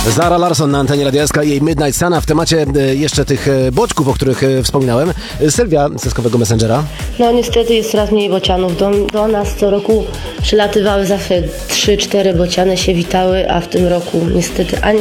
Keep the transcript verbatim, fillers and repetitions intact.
Zara Larsson na antenie Radia S K i jej Midnight Sun, a w temacie jeszcze tych boczków, o których wspominałem. Sylwia z Seskowego Messengera. No niestety jest coraz mniej bocianów. Do, do nas co roku przylatywały zawsze trzy cztery bociany się witały, a w tym roku niestety ani